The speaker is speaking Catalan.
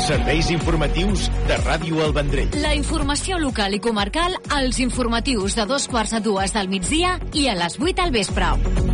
Serveis informatius de Ràdio El Vendrell. La informació local i comarcal als informatius de 2:15 del migdia i a les 8 al vespre.